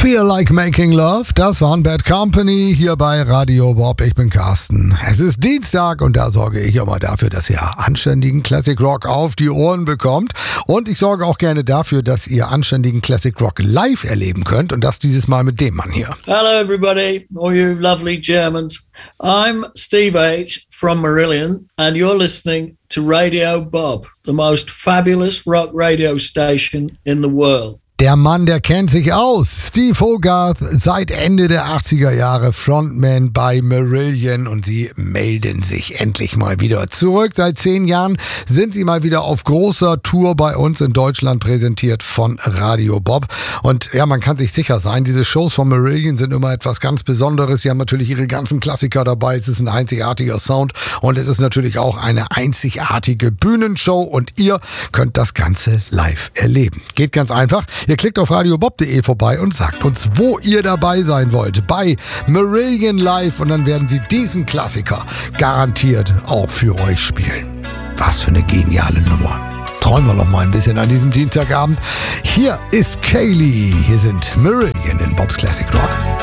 Feel Like Making Love, das waren Bad Company hier bei Radio Bob. Ich bin Carsten. Es ist Dienstag und da sorge ich immer dafür, dass ihr anständigen Classic Rock auf die Ohren bekommt. Und ich sorge auch gerne dafür, dass ihr anständigen Classic Rock live erleben könnt und das dieses Mal mit dem Mann hier. Hello everybody, all you lovely Germans. I'm Steve H. from Marillion and you're listening to Radio Bob, the most fabulous rock radio station in the world. Der Mann, der kennt sich aus. Steve Hogarth, seit Ende der 80er Jahre Frontman bei Marillion und sie melden sich endlich mal wieder zurück. Seit 10 Jahren sind sie mal wieder auf großer Tour bei uns in Deutschland, präsentiert von Radio Bob. Und ja, man kann sich sicher sein, diese Shows von Marillion sind immer etwas ganz Besonderes. Sie haben natürlich ihre ganzen Klassiker dabei. Es ist ein einzigartiger Sound und es ist natürlich auch eine einzigartige Bühnenshow und ihr könnt das Ganze live erleben. Geht ganz einfach. Ihr klickt auf radiobob.de vorbei und sagt uns, wo ihr dabei sein wollt. Bei Marillion Live und dann werden sie diesen Klassiker garantiert auch für euch spielen. Was für eine geniale Nummer. Träumen wir noch mal ein bisschen an diesem Dienstagabend. Hier ist Kaylee. Hier sind Marillion in Bob's Classic Rock.